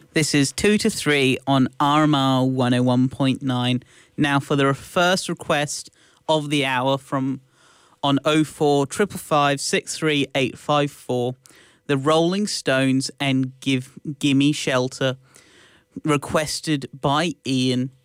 This is 2 to 3 on RMR 101.9. Now for the first request of the hour from on 04 555 63854, the Rolling Stones and Gimme Shelter, requested by Ian.